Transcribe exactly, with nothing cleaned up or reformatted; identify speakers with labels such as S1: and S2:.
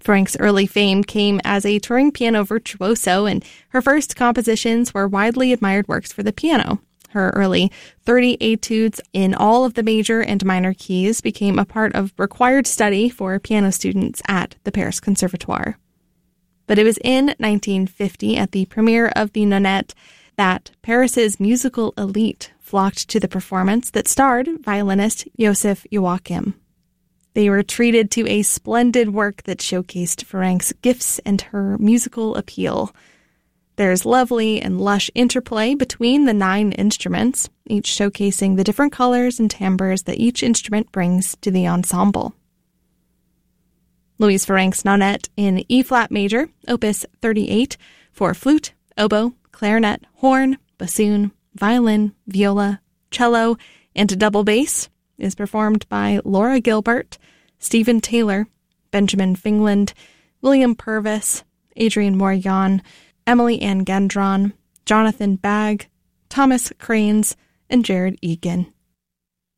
S1: Ferencz early fame came as a touring piano virtuoso, and her first compositions were widely admired works for the piano. Her early thirty etudes in all of the major and minor keys became a part of required study for piano students at the Paris Conservatoire. But it was in nineteen fifty, at the premiere of the Nonette, that Paris's musical elite flocked to the performance that starred violinist Joseph Joachim. They were treated to a splendid work that showcased Ferencz's gifts and her musical appeal. There's lovely and lush interplay between the nine instruments, each showcasing the different colors and timbres that each instrument brings to the ensemble. Louise Ferencz Nonette in E-flat major, opus thirty-eight, for flute, oboe, clarinet, horn, bassoon, violin, viola, cello, and double bass, is performed by Laura Gilbert, Stephen Taylor, Benjamin Fingland, William Purvis, Adrian Morillon, Emily Ann Gendron, Jonathan Bagg, Thomas Cranes, and Jared Egan.